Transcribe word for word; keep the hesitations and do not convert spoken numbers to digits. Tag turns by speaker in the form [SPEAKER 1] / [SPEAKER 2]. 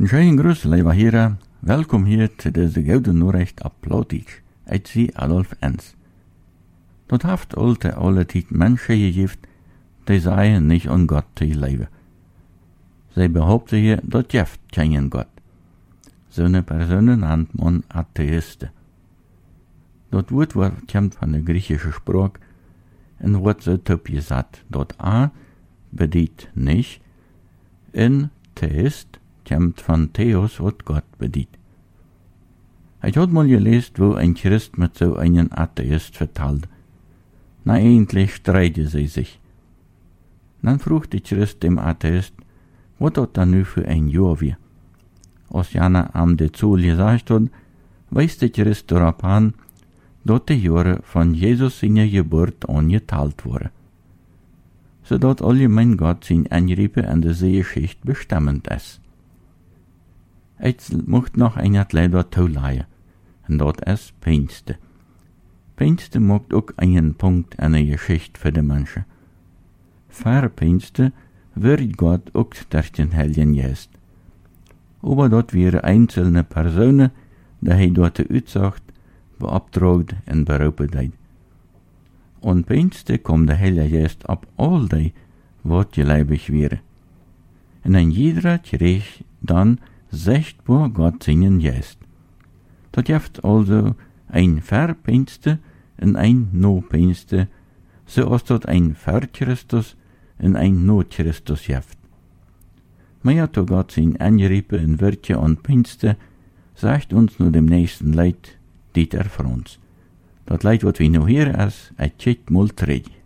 [SPEAKER 1] Een schönen Gruß, liebe Hörer. Welkom hier zu deze Gouden Nachricht Applauditsch. Ik zie Adolf Enz. Dat heeft altijd alle tijd mensen gegeven die zeiden niet aan God te leven. Zij behaupten hier dat jeft geen God. Zo'n personen nennt man atheïsten. Dat woord komt van de Griechische spraak en wordt zo opgezet dat A bedient niet en theïst komt van theos wat God bedient. Ik had mal gelezen wo een Christ met zo een atheïst vertelde. Na eindelijk streiten zij zich. Dan vroeg de Christ dem atheïst, wat dat dan nu voor een jaar weer? Als Jana am de Zool gezegd had, wijst de Christ erop aan dat de jaren van Jezus zijn geboorte aangeteld worden. Zodat algemeen God zijn ingrepen in de zeegeschicht bestemmend is. Het mocht nog een het leider toelaien, en dat is Pinkster. Pinkster maakt ook een punt in de geschichte voor de mensen. Voor Pinkster werd God ook door den Heiligen Geest. Aber dat waren einzelne personen die hij door de uitzag beopdraagd en beroepen deed. En Pinkster kwam de Heilige Geest op al die wat gelijbig waren. En een iedere kreeg dan zichtbaar God zijn Geest. Dat heeft also een voor Pinkster en een no Pinkster, zoals dat een voor Christus en een no Christus heeft. Maar ja, toch God zijn ingrepen en werkje aan Pinkster, zegt ons nu dem nächsten leid, dit er voor ons. Dat leid wat we nu hier is, het chit mult ready.